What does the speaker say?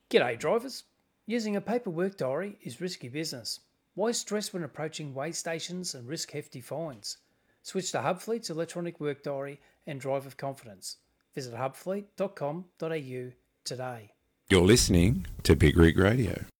G'day drivers. Using a paper work diary is risky business. Why stress when approaching weigh stations and risk hefty fines? Switch to Hubfleet's electronic work diary and drive with confidence. Visit hubfleet.com.au today. You're listening to Big Rig Radio.